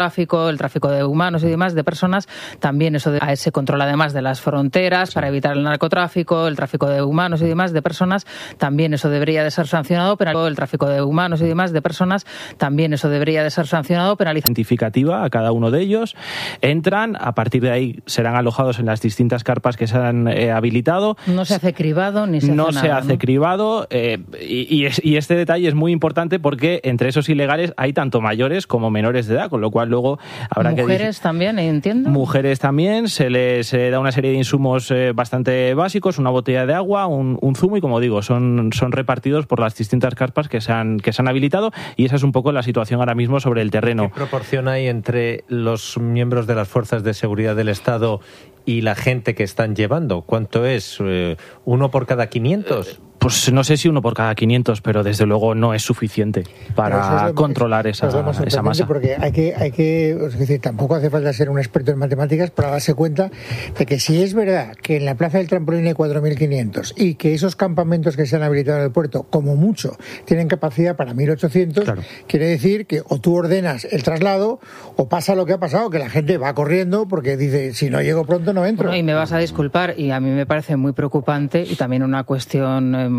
el tráfico de humanos y demás, de personas, también eso de ese control además de las fronteras para evitar el narcotráfico, el tráfico de humanos y demás de personas, también eso debería de ser sancionado, el tráfico de humanos y demás de personas, también eso debería de ser sancionado, penalizado. Identificativa a cada uno de ellos, entran, a partir de ahí serán alojados en las distintas carpas que se han habilitado. No se hace cribado ni se hace nada. No se hace cribado y este detalle es muy importante porque entre esos ilegales hay tanto mayores como menores de edad, con lo cual luego habrá mujeres también, entiendo. Mujeres también, se les da una serie de insumos bastante básicos, una botella de agua, un zumo y, como digo, son repartidos por las distintas carpas que se han habilitado, y esa es un poco la situación ahora mismo sobre el terreno. ¿Qué proporción hay entre los miembros de las fuerzas de seguridad del Estado y la gente que están llevando? ¿Cuánto es? ¿1 por cada 500? Pues no sé si 1 por cada 500, pero desde luego no es suficiente para controlar esa masa. Porque hay que, es decir, tampoco hace falta ser un experto en matemáticas para darse cuenta de que si es verdad que en la Plaza del Trampolín hay 4.500 y que esos campamentos que se han habilitado en el puerto, como mucho, tienen capacidad para 1.800, claro, quiere decir que o tú ordenas el traslado o pasa lo que ha pasado, que la gente va corriendo porque dice, si no llego pronto no entro. Bueno, y me vas a disculpar, y a mí me parece muy preocupante y también una cuestión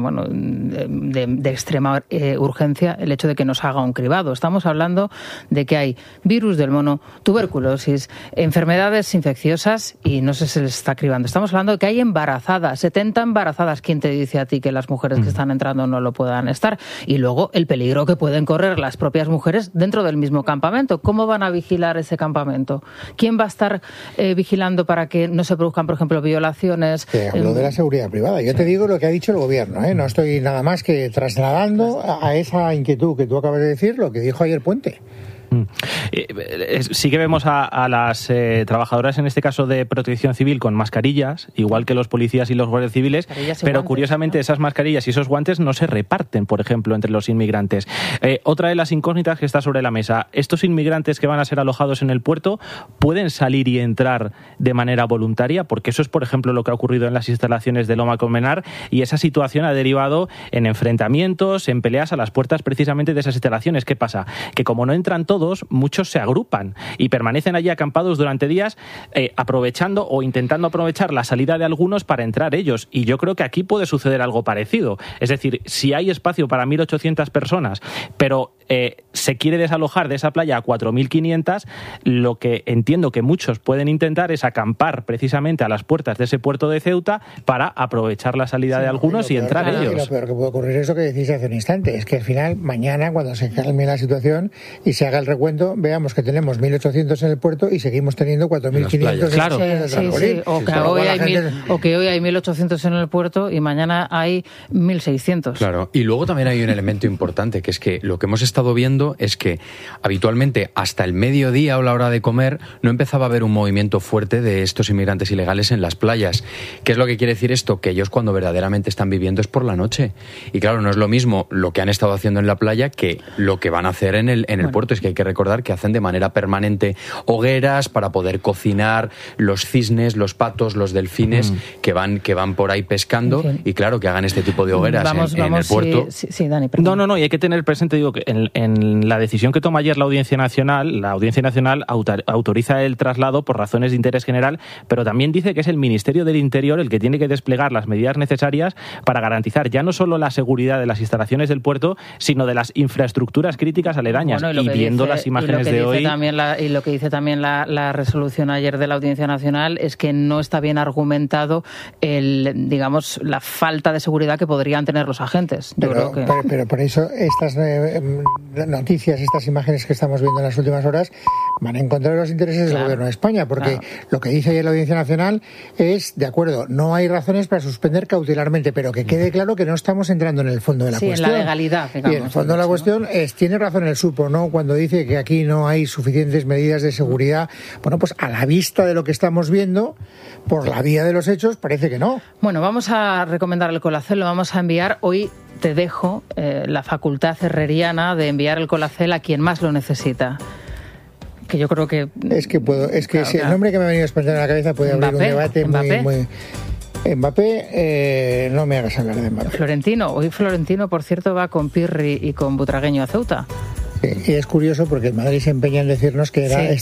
de extrema urgencia el hecho de que nos haga un cribado. Estamos hablando de que hay virus del mono, tuberculosis, enfermedades infecciosas y no se les está cribando. Estamos hablando de que hay embarazadas, 70 embarazadas. ¿Quién te dice a ti que las mujeres que están entrando no lo puedan estar? Y luego el peligro que pueden correr las propias mujeres dentro del mismo campamento. ¿Cómo van a vigilar ese campamento? ¿Quién va a estar vigilando para que no se produzcan, por ejemplo, violaciones? Te hablo de la seguridad privada. Yo te digo lo que ha dicho el gobierno, ¿eh? No estoy nada más que trasladando a esa inquietud que tú acabas de decir lo que dijo ayer Puente. Sí que vemos a las trabajadoras, en este caso de protección civil, con mascarillas, igual que los policías y los guardias civiles, pero guantes, curiosamente, ¿no? Esas mascarillas y esos guantes no se reparten, por ejemplo, entre los inmigrantes. Otra de las incógnitas que está sobre la mesa: estos inmigrantes que van a ser alojados en el puerto pueden salir y entrar de manera voluntaria, porque eso es, por ejemplo, lo que ha ocurrido en las instalaciones de Loma Colmenar, y esa situación ha derivado en enfrentamientos, en peleas a las puertas precisamente de esas instalaciones. ¿Qué pasa? Que como no entran todos, muchos se agrupan y permanecen allí acampados durante días, aprovechando o intentando aprovechar la salida de algunos para entrar ellos. Y yo creo que aquí puede suceder algo parecido. Es decir, si hay espacio para 1.800 personas, pero se quiere desalojar de esa playa a 4.500, lo que entiendo que muchos pueden intentar es acampar precisamente a las puertas de ese puerto de Ceuta para aprovechar la salida de algunos y entrar ellos. Lo peor que puede ocurrir es lo que decís hace un instante, es que al final, mañana, cuando se calme la situación y se haga el recuento, veamos que tenemos 1.800 en el puerto y seguimos teniendo 4.500 claro. En el trampolín. O que hoy hay 1.800 en el puerto y mañana hay 1.600. Claro, y luego también hay un elemento importante, que es que lo que hemos estado viendo es que habitualmente hasta el mediodía o la hora de comer no empezaba a haber un movimiento fuerte de estos inmigrantes ilegales en las playas. ¿Qué es lo que quiere decir esto? Que ellos cuando verdaderamente están viviendo es por la noche. Y claro, no es lo mismo lo que han estado haciendo en la playa que lo que van a hacer en el puerto. Es que hay que recordar que hacen de manera permanente hogueras para poder cocinar los cisnes, los patos, los delfines que van por ahí pescando, y claro, que hagan este tipo de hogueras en el puerto. Sí, Dani, perdón. No, y hay que tener presente, digo, que en la decisión que toma ayer la Audiencia Nacional autoriza el traslado por razones de interés general, pero también dice que es el Ministerio del Interior el que tiene que desplegar las medidas necesarias para garantizar ya no solo la seguridad de las instalaciones del puerto, sino de las infraestructuras críticas aledañas. Bueno, y viendo las imágenes de hoy... Y lo que dice también la resolución ayer de la Audiencia Nacional es que no está bien argumentado la falta de seguridad que podrían tener los agentes. Pero por eso estas noticias, estas imágenes que estamos viendo en las últimas horas van en contra de los intereses del Gobierno de España, porque lo que dice ayer la Audiencia Nacional es, de acuerdo, no hay razones para suspender cautelarmente, pero que quede claro que no estamos entrando en el fondo de la cuestión. En la legalidad, digamos. Y en el fondo de la cuestión tiene razón el Supo, ¿no?, cuando dice que aquí no hay suficientes medidas de seguridad. Bueno, pues a la vista de lo que estamos viendo, por la vía de los hechos, parece que no. Bueno, vamos a recomendar el Colacel, lo vamos a enviar hoy. Te dejo la facultad herreriana de enviar el Colacel a quien más lo necesita. Que yo creo que... Si el nombre que me ha venido a espantar en la cabeza puede abrir un debate muy... Mbappé, no me hagas hablar de Mbappé. Florentino, por cierto, va con Pirri y con Butragueño a Ceuta. Y es curioso porque Madrid se empeña en decirnos que era